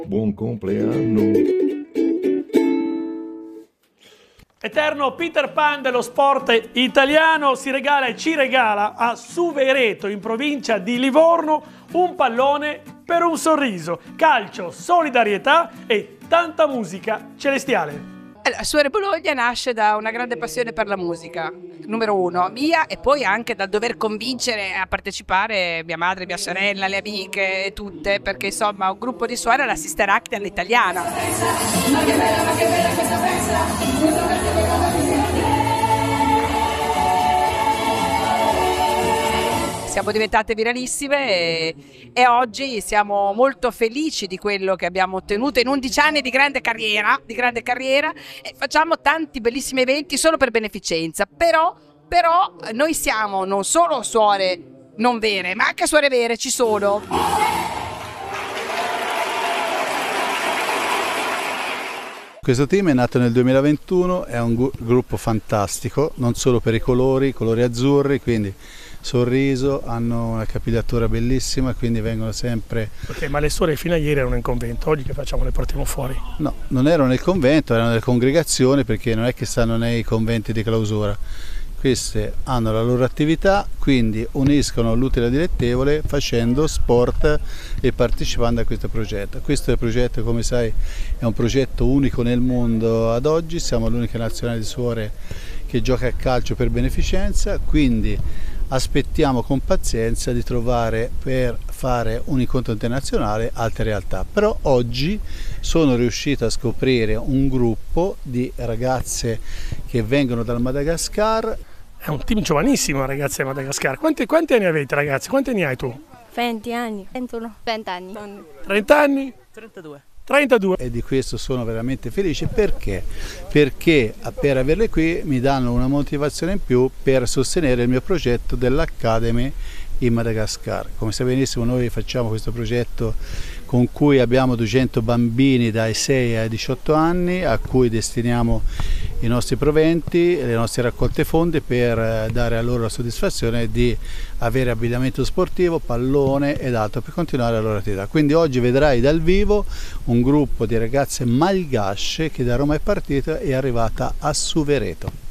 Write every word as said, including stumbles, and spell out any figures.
Buon compleanno. Eterno Peter Pan dello sport italiano si regala e ci regala a Suvereto, in provincia di Livorno, un pallone per un sorriso. Calcio, solidarietà e tanta musica celestiale. Allora, Suore Bologna nasce da una grande passione per la musica, numero uno, mia, e poi anche dal dover convincere a partecipare mia madre, mia sorella, le amiche, tutte, perché insomma un gruppo di suore alla Sister Act all'italiana. Siamo diventate viralissime e, e oggi siamo molto felici di quello che abbiamo ottenuto in undici anni di grande carriera, di grande carriera e facciamo tanti bellissimi eventi solo per beneficenza, però, però noi siamo non solo suore non vere, ma anche suore vere, ci sono. Questo team è nato nel duemilaventuno, è un gruppo fantastico, non solo per i colori, i colori azzurri, quindi sorriso, hanno una capigliatura bellissima, quindi vengono sempre... Ok, ma le suore fino a ieri erano in convento, oggi che facciamo, le portiamo fuori? No, non erano nel convento, erano nelle congregazioni, perché non è che stanno nei conventi di clausura. Queste hanno la loro attività, quindi uniscono l'utile al dilettevole facendo sport e partecipando a questo progetto. Questo è il progetto, come sai, è un progetto unico nel mondo ad oggi, siamo l'unica nazionale di suore che gioca a calcio per beneficenza, quindi aspettiamo con pazienza di trovare per fare un incontro internazionale altre realtà. Però oggi sono riuscito a scoprire un gruppo di ragazze che vengono dal Madagascar. È un team giovanissimo, ragazzi, del Madagascar. Quanti, quanti anni avete, ragazzi? Quanti anni hai tu? venti anni. ventuno. venti anni. trenta anni? trentadue. trentadue. E di questo sono veramente felice. Perché? Perché per averle qui mi danno una motivazione in più per sostenere il mio progetto dell'Academy in Madagascar. Come sai benissimo, noi facciamo questo progetto con cui abbiamo duecento bambini dai sei ai diciotto anni a cui destiniamo i nostri proventi, le nostre raccolte fondi per dare a loro la soddisfazione di avere abbigliamento sportivo, pallone ed altro per continuare la loro attività. Quindi oggi vedrai dal vivo un gruppo di ragazze malgasce che da Roma è partita e è arrivata a Suvereto.